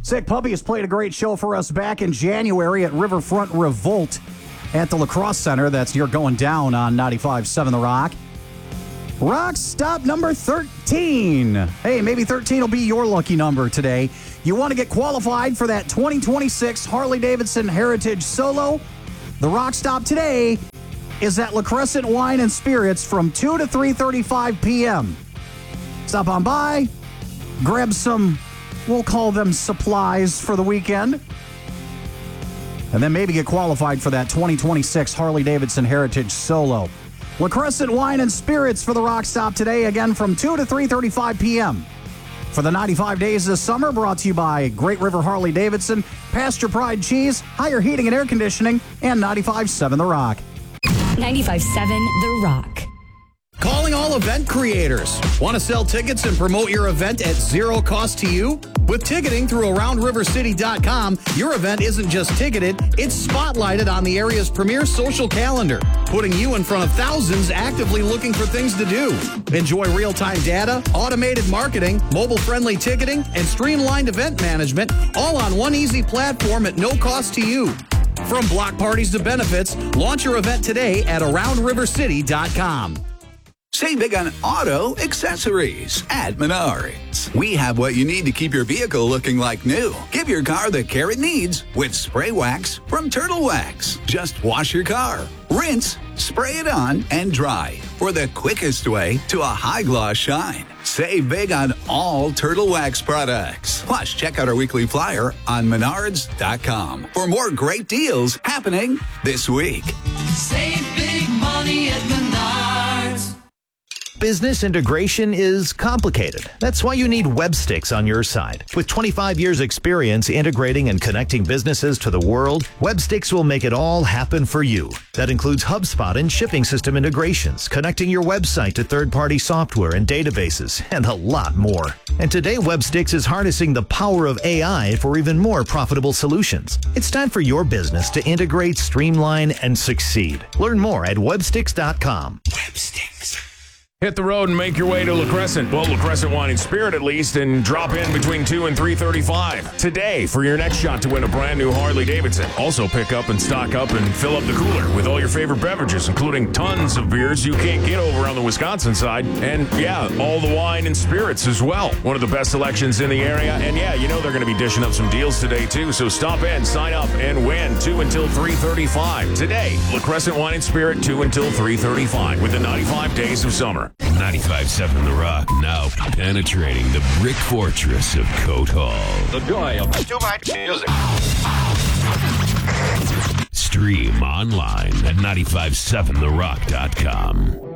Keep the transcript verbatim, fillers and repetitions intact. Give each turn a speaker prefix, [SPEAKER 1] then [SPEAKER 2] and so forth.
[SPEAKER 1] Sick Puppy has played a great show for us back in January at Riverfront Revolt at the Lacrosse Center. That's you're going down on ninety-five point seven The Rock. Rock stop number thirteen. Hey, maybe thirteen will be your lucky number today. You want to get qualified for that twenty twenty-six Harley-Davidson Heritage Solo? The Rock stop today is at La Crescent Wine and Spirits from two to three thirty-five p.m. Stop on by, grab some, we'll call them supplies for the weekend, and then maybe get qualified for that twenty twenty-six Harley-Davidson Heritage Solo. La Crescent Wine and Spirits for the Rock Stop today, again from two to three thirty-five p.m. For the ninety-five days this summer, brought to you by Great River Harley-Davidson, Pasture Pride Cheese, Higher Heating and Air Conditioning, and ninety-five point seven The Rock.
[SPEAKER 2] ninety-five point seven The Rock.
[SPEAKER 3] Calling all event creators. Want to sell tickets and promote your event at zero cost to you? With ticketing through around river city dot com, your event isn't just ticketed, it's spotlighted on the area's premier social calendar, putting you in front of thousands actively looking for things to do. Enjoy real-time data, automated marketing, mobile-friendly ticketing, and streamlined event management, all on one easy platform at no cost to you. From block parties to benefits, launch your event today at around river city dot com.
[SPEAKER 4] Save big on auto accessories at Menards. We have what you need to keep your vehicle looking like new. Give your car the care it needs with spray wax from Turtle Wax. Just wash your car, rinse, spray it on, and dry for the quickest way to a high-gloss shine. Save big on all Turtle Wax products. Plus, check out our weekly flyer on menards dot com for more great deals happening this week.
[SPEAKER 5] Save big money at Menards.
[SPEAKER 6] Business integration is complicated. That's why you need Websticks on your side. With twenty-five years experience integrating and connecting businesses to the world, Websticks will make it all happen for you. That includes HubSpot and shipping system integrations, connecting your website to third-party software and databases, and a lot more. And today, Websticks is harnessing the power of A I for even more profitable solutions. It's time for your business to integrate, streamline, and succeed. Learn more at websticks dot com.
[SPEAKER 4] Websticks.
[SPEAKER 7] Hit the road and make your way to La Crescent. Well, La Crescent Wine and Spirit at least, and drop in between two and three thirty-five today for your next shot to win a brand new Harley-Davidson. Also pick up and stock up and fill up the cooler with all your favorite beverages, including tons of beers you can't get over on the Wisconsin side. And yeah, all the wine and spirits as well. One of the best selections in the area. And yeah, you know they're going to be dishing up some deals today too. So stop in, sign up, and win two until three thirty-five today. La Crescent Wine and Spirit two until three thirty-five with the ninety-five days of summer.
[SPEAKER 8] ninety-five point seven The Rock, now penetrating the brick fortress of Coat Hall.
[SPEAKER 9] The joy of too much music.
[SPEAKER 8] Stream online at ninety-five seven the rock dot com.